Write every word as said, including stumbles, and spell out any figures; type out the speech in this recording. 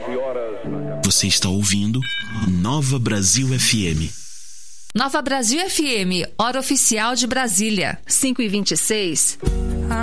Você está ouvindo Nova Brasil F M. Nova Brasil F M, hora oficial de Brasília. cinco e vinte e seis.